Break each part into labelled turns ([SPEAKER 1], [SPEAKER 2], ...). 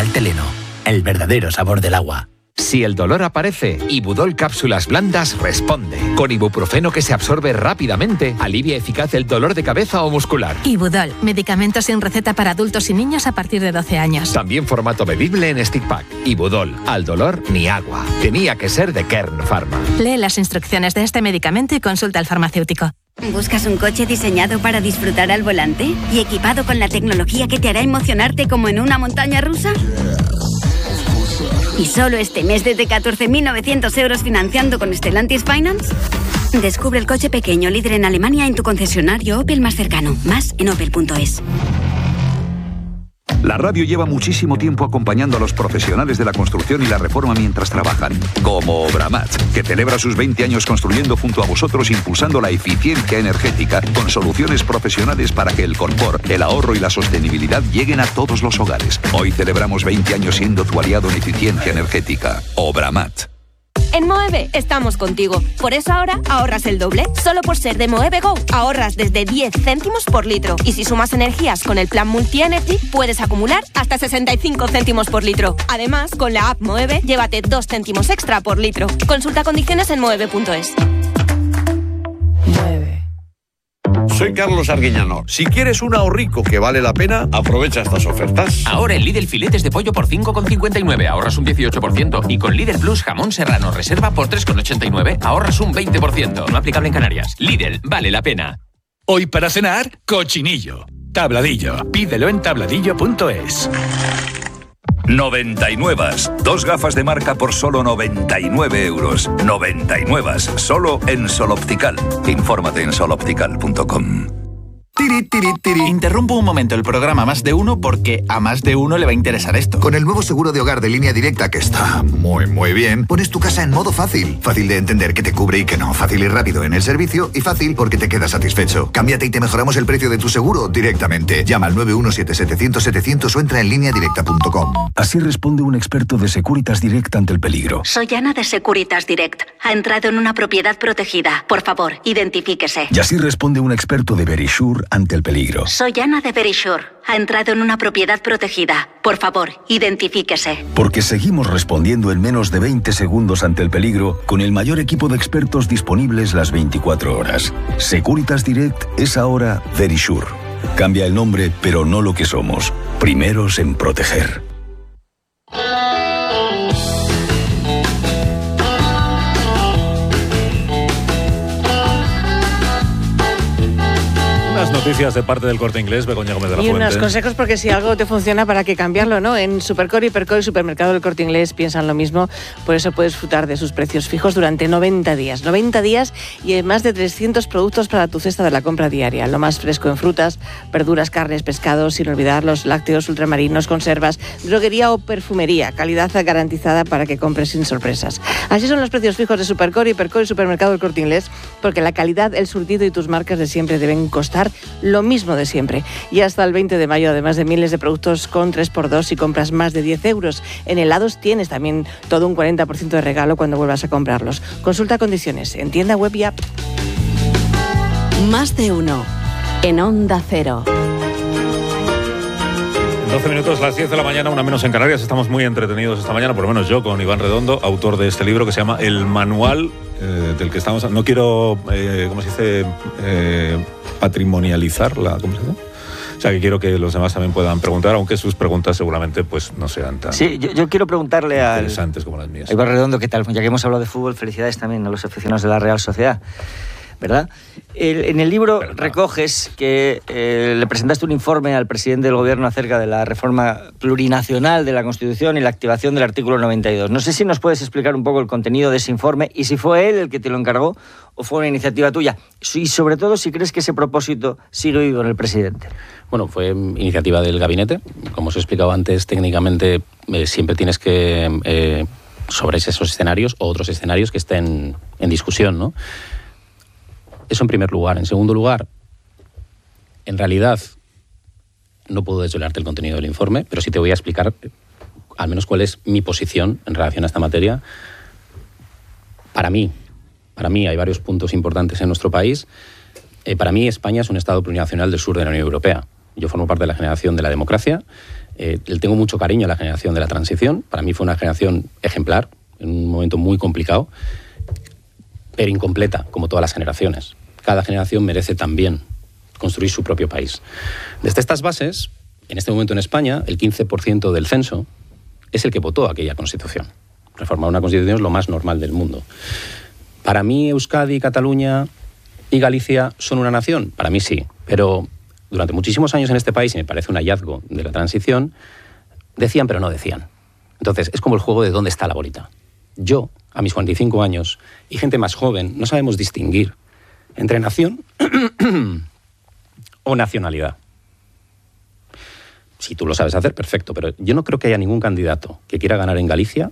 [SPEAKER 1] Real Teleno, el verdadero sabor del agua.
[SPEAKER 2] Si el dolor aparece, Ibudol Cápsulas Blandas responde. Con ibuprofeno que se absorbe rápidamente, alivia eficaz el dolor de cabeza o muscular.
[SPEAKER 3] Ibudol, medicamento sin receta para adultos y niños a partir de 12 años.
[SPEAKER 2] También formato bebible en stick pack. Ibudol, al dolor ni agua. Tenía que ser de Kern Pharma.
[SPEAKER 3] Lee las instrucciones de este medicamento y consulta al farmacéutico.
[SPEAKER 4] ¿Buscas un coche diseñado para disfrutar al volante y equipado con la tecnología que te hará emocionarte como en una montaña rusa? ¿Y solo este mes desde 14.900 euros financiando con Stellantis Finance? Descubre el coche pequeño líder en Alemania en tu concesionario Opel más cercano. Más en opel.es.
[SPEAKER 5] La radio lleva muchísimo tiempo acompañando a los profesionales de la construcción y la reforma mientras trabajan. Como Obramat, que celebra sus 20 años construyendo junto a vosotros, impulsando la eficiencia energética con soluciones profesionales para que el confort, el ahorro y la sostenibilidad lleguen a todos los hogares. Hoy celebramos 20 años siendo tu aliado en eficiencia energética. Obramat.
[SPEAKER 6] En Moeve estamos contigo. Por eso ahora ahorras el doble. Solo por ser de Moeve Go ahorras desde 10 céntimos por litro. Y si sumas energías con el plan Multi-Energy, puedes acumular hasta 65 céntimos por litro. Además, con la app Moeve, llévate 2 céntimos extra por litro. Consulta condiciones en moeve.es.
[SPEAKER 7] Soy Carlos Arguiñano. Si quieres un ahorrico que vale la pena, aprovecha estas ofertas.
[SPEAKER 8] Ahora en Lidl filetes de pollo por 5,59 ahorras un 18%. Y con Lidl Plus jamón serrano reserva por 3,89 ahorras un 20%. No aplicable en Canarias. Lidl, vale la pena.
[SPEAKER 9] Hoy para cenar, cochinillo. Tabladillo. Pídelo en tabladillo.es.
[SPEAKER 5] 99. 2 gafas de marca por solo 99 euros. 99. Solo en Sol Optical. Infórmate en soloptical.com.
[SPEAKER 10] Interrumpo un momento el programa Más de Uno porque a más de uno le va a interesar esto.
[SPEAKER 11] Con el nuevo seguro de hogar de Línea Directa, que está muy bien, pones tu casa en modo fácil. Fácil de entender que te cubre y que no. Fácil y rápido en el servicio y fácil porque te quedas satisfecho. Cámbiate y te mejoramos el precio de tu seguro directamente. Llama al 917-700-700 o entra en lineadirecta.com.
[SPEAKER 12] Así responde un experto de Securitas Direct ante el peligro.
[SPEAKER 13] Soy Ana de Securitas Direct. Ha entrado en una propiedad protegida. Por favor, identifíquese.
[SPEAKER 12] Y así responde un experto de Verisure ante el peligro.
[SPEAKER 13] Soy Ana de Verisure. Ha entrado en una propiedad protegida. Por favor, identifíquese.
[SPEAKER 12] Porque seguimos respondiendo en menos de 20 segundos ante el peligro con el mayor equipo de expertos disponibles las 24 horas. Securitas Direct es ahora Verisure. Cambia el nombre, pero no lo que somos. Primeros en proteger.
[SPEAKER 14] Noticias de parte del Corte Inglés, Begoña Gómez de la Fuente.
[SPEAKER 15] Y unos consejos porque si algo te funciona, ¿para qué cambiarlo, no? En Supercore, Hipercore y Supermercado del Corte Inglés piensan lo mismo, por eso puedes disfrutar de sus precios fijos durante 90 días. 90 días y hay más de 300 productos para tu cesta de la compra diaria. Lo más fresco en frutas, verduras, carnes, pescados, sin olvidar los lácteos, ultramarinos, conservas, droguería o perfumería. Calidad garantizada para que compres sin sorpresas. Así son los precios fijos de Supercore, Hipercore y Supermercado del Corte Inglés, porque la calidad, el surtido y tus marcas de siempre deben costar lo mismo de siempre. Y hasta el 20 de mayo, además de miles de productos con 3x2 si compras más de 10 euros. En helados tienes también todo un 40% de regalo cuando vuelvas a comprarlos. Consulta condiciones en tienda web y app.
[SPEAKER 16] Más de Uno, en Onda Cero.
[SPEAKER 14] 12 minutos, las 10 de la mañana, una menos en Canarias. Estamos muy entretenidos esta mañana, por lo menos yo, con Iván Redondo, autor de este libro que se llama El Manual, del que estamos... No quiero, ¿cómo se dice? Patrimonializar la conversación. O sea, que quiero que los demás también puedan preguntar, aunque sus preguntas seguramente pues no sean tan...
[SPEAKER 17] Sí, yo quiero preguntarle a
[SPEAKER 14] interesantes como las mías.
[SPEAKER 17] Iván Redondo, ¿qué tal? Ya que hemos hablado de fútbol, felicidades también a los aficionados de la Real Sociedad, ¿verdad? En el libro recoges que le presentaste un informe al presidente del Gobierno acerca de la reforma plurinacional de la Constitución y la activación del artículo 92. No sé si nos puedes explicar un poco el contenido de ese informe y si fue él el que te lo encargó o fue una iniciativa tuya. Y sobre todo, si crees que ese propósito sigue vivo en el presidente.
[SPEAKER 18] Bueno, fue iniciativa del gabinete. Como os he explicado antes, técnicamente siempre tienes que sobre esos escenarios o otros escenarios que estén en discusión, ¿no? Eso en primer lugar. En segundo lugar, en realidad no puedo desvelarte el contenido del informe, pero sí te voy a explicar al menos cuál es mi posición en relación a esta materia. Para mí hay varios puntos importantes en nuestro país. Para mí España es un Estado plurinacional del sur de la Unión Europea. Yo formo parte de la generación de la democracia Le tengo mucho cariño a la generación de la transición. Para mí fue una generación ejemplar, en un momento muy complicado, pero incompleta, como todas las generaciones. Cada generación merece también construir su propio país. Desde estas bases, en este momento en España, el 15% del censo es el que votó aquella Constitución. Reformar una Constitución es lo más normal del mundo. Para mí, Euskadi, Cataluña y Galicia son una nación. Para mí sí, pero durante muchísimos años en este país, y me parece un hallazgo de la transición, decían pero no decían. Entonces, es como el juego de dónde está la bolita. Yo, a mis 45 años, y gente más joven, no sabemos distinguir entre nación o nacionalidad. Si tú lo sabes hacer, perfecto, pero yo no creo que haya ningún candidato que quiera ganar en Galicia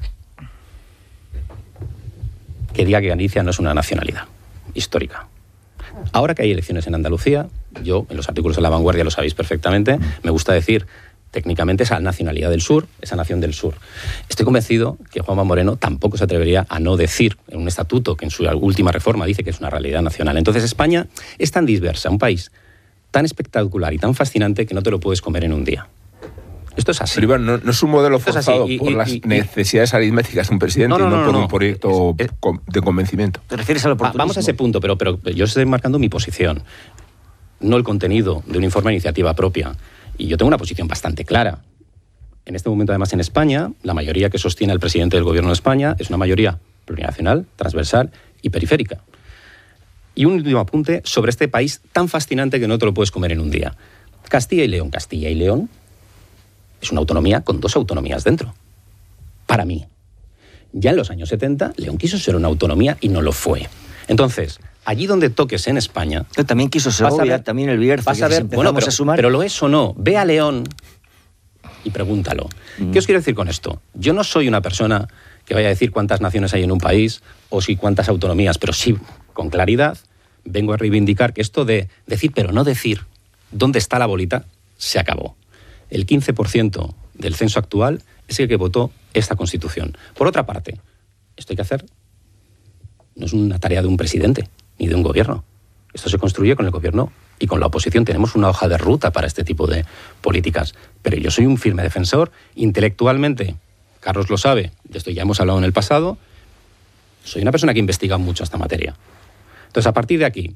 [SPEAKER 18] que diga que Galicia no es una nacionalidad histórica. Ahora que hay elecciones en Andalucía, yo, en los artículos de La Vanguardia lo sabéis perfectamente, me gusta decir técnicamente esa nacionalidad del sur, esa nación del sur. Estoy convencido que Juanma Moreno tampoco se atrevería a no decir en un estatuto que en su última reforma dice que es una realidad nacional. Entonces España es tan diversa, un país tan espectacular y tan fascinante que no te lo puedes comer en un día. Esto es así.
[SPEAKER 19] Pero Iván, no es un modelo forzado por las necesidades aritméticas de un presidente y no por un proyecto de convencimiento.
[SPEAKER 17] ¿Te refieres al oportunismo?
[SPEAKER 18] Vamos a ese punto, pero yo estoy marcando mi posición, no el contenido de un informe de iniciativa propia. Y yo tengo una posición bastante clara. En este momento, además, en España, la mayoría que sostiene al presidente del Gobierno de España es una mayoría plurinacional, transversal y periférica. Y un último apunte sobre este país tan fascinante que no te lo puedes comer en un día. Castilla y León. Castilla y León es una autonomía con dos autonomías dentro. Para mí. Ya en los años 70, León quiso ser una autonomía y no lo fue. Entonces, allí donde toques en España...
[SPEAKER 17] Pero también quiso Segovia, también el Bierzo,
[SPEAKER 18] vas a ver, bueno, a sumar. Pero lo es o no. Ve a León y pregúntalo. ¿Qué os quiero decir con esto? Yo no soy una persona que vaya a decir cuántas naciones hay en un país o si cuántas autonomías, pero sí, con claridad, vengo a reivindicar que esto de decir pero no decir dónde está la bolita, se acabó. El 15% del censo actual es el que votó esta Constitución. Por otra parte, esto hay que hacer, no es una tarea de un presidente ni de un gobierno. Esto se construye con el gobierno y con la oposición. Tenemos una hoja de ruta para este tipo de políticas. Pero yo soy un firme defensor, intelectualmente, Carlos lo sabe, de esto ya hemos hablado en el pasado, soy una persona que investiga mucho esta materia. Entonces, a partir de aquí,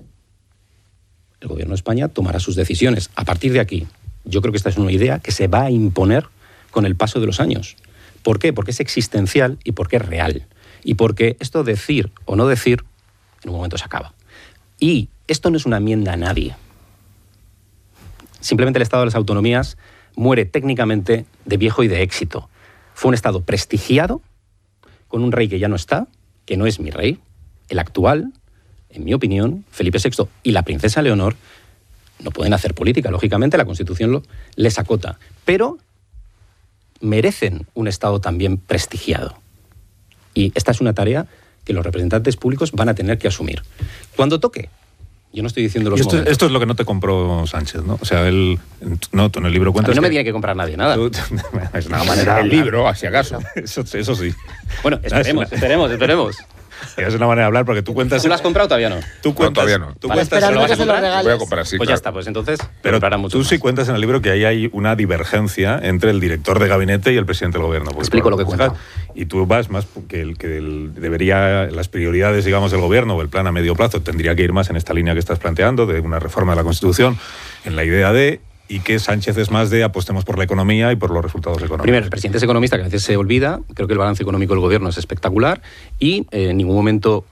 [SPEAKER 18] el gobierno de España tomará sus decisiones. A partir de aquí, yo creo que esta es una idea que se va a imponer con el paso de los años. ¿Por qué? Porque es existencial y porque es real. Y porque esto decir o no decir, en un momento se acaba. Y esto no es una enmienda a nadie. Simplemente el Estado de las Autonomías muere técnicamente de viejo y de éxito. Fue un Estado prestigiado, con un rey que ya no está, que no es mi rey, el actual, en mi opinión, Felipe VI y la princesa Leonor, no pueden hacer política. Lógicamente, la Constitución les acota. Pero merecen un Estado también prestigiado. Y esta es una tarea que los representantes públicos van a tener que asumir. Cuando toque. Yo no estoy diciendo los momentos.
[SPEAKER 14] Esto es lo que no te compró Sánchez, ¿no? O sea, él, no, tú en el libro cuentas.
[SPEAKER 18] A mí no me tiene que comprar nadie nada.
[SPEAKER 14] Es una manera de
[SPEAKER 19] el libro, si acaso.
[SPEAKER 14] Eso sí.
[SPEAKER 18] Bueno, esperemos.
[SPEAKER 14] Es una manera de hablar porque tú cuentas.
[SPEAKER 18] ¿Tú lo has comprado todavía no?
[SPEAKER 14] Tú cuentas,
[SPEAKER 19] todavía no.
[SPEAKER 14] Tú cuentas.
[SPEAKER 15] ¿Lo vas a comprar?
[SPEAKER 19] Lo voy a comprar, sí.
[SPEAKER 18] Pues
[SPEAKER 19] claro.
[SPEAKER 18] ya está, pues entonces.
[SPEAKER 14] Pero tú sí cuentas en el libro que ahí hay una divergencia entre el director de gabinete y el presidente del gobierno.
[SPEAKER 18] Explico lo que cuento.
[SPEAKER 14] Y tú vas más que debería, las prioridades, digamos, del gobierno o el plan a medio plazo tendría que ir más en esta línea que estás planteando, de una reforma de la Constitución, en la idea de. Y que Sánchez es más de apostemos por la economía y por los resultados económicos.
[SPEAKER 18] Primero, el presidente es economista, que a veces se olvida. Creo que el balance económico del gobierno es espectacular y en ningún momento